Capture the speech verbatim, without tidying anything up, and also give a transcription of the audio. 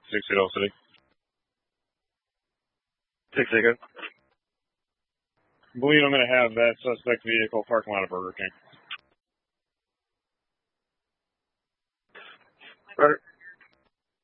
Six eight oh City. Six Echo. I believe I'm going to have that suspect vehicle parking lot of Burger King. Right.